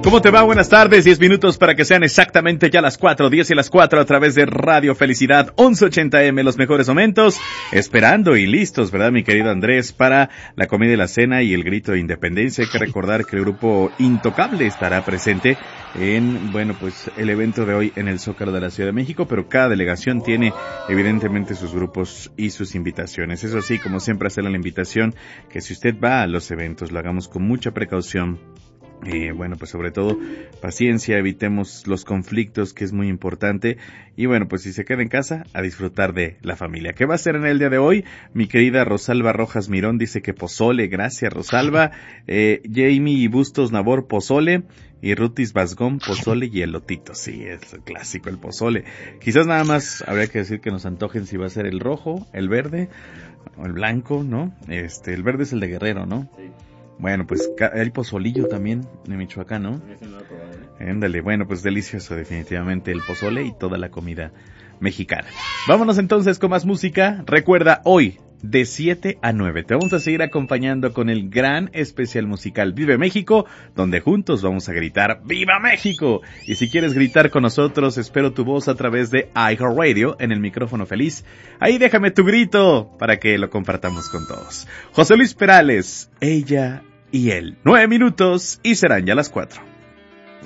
¿Cómo te va? Buenas tardes, 10 minutos para que sean exactamente ya las 4, 10 y las 4 a través de Radio Felicidad 1180M, los mejores momentos, esperando y listos, ¿verdad, mi querido Andrés? Para la comida y la cena y el grito de independencia. Hay que recordar que el grupo Intocable estará presente en, bueno, pues el evento de hoy en el Zócalo de la Ciudad de México, pero cada delegación tiene evidentemente sus grupos y sus invitaciones. Eso sí, como siempre, hacerle la invitación que si usted va a los eventos, lo hagamos con mucha precaución. Bueno, pues sobre todo paciencia, evitemos los conflictos, que es muy importante, y bueno, pues si se queda en casa, a disfrutar de la familia. ¿Qué va a ser en el día de hoy? Mi querida Rosalba Rojas Mirón dice que pozole, gracias Rosalba. Jamie Bustos Nabor, pozole, y Rutis Basgón, pozole y elotito. Sí, es el clásico, el pozole. Quizás nada más habría que decir que nos antojen si va a ser el rojo, el verde, o el blanco, ¿no? El verde es el de Guerrero, ¿no? Sí. Bueno, pues hay pozolillo también de Michoacán, ¿no? Ándale, bueno, pues delicioso definitivamente el pozole y toda la comida mexicana. Vámonos entonces con más música. Recuerda, hoy de 7 a 9 te vamos a seguir acompañando con el gran especial musical Vive México, donde juntos vamos a gritar ¡Viva México! Y si quieres gritar con nosotros, espero tu voz a través de iHeartRadio en el micrófono feliz. Ahí déjame tu grito para que lo compartamos con todos. José Luis Perales, ella y él. 9 minutos y serán ya las 4.